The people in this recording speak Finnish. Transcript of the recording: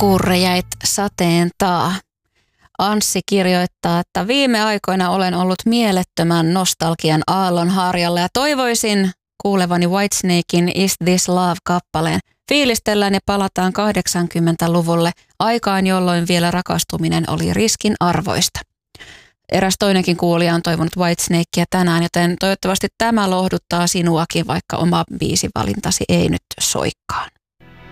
Kuurrejäit sateen taa. Anssi kirjoittaa, että viime aikoina olen ollut mielettömän nostalgian aallonharjalla ja toivoisin kuulevani Whitesnakein Is This Love-kappaleen. Fiilistellään ja palataan 80-luvulle, aikaan jolloin vielä rakastuminen oli riskin arvoista. Eräs toinenkin kuulija on toivonut Whitesnakea tänään, joten toivottavasti tämä lohduttaa sinuakin, vaikka oma biisivalintasi ei nyt soikkaan.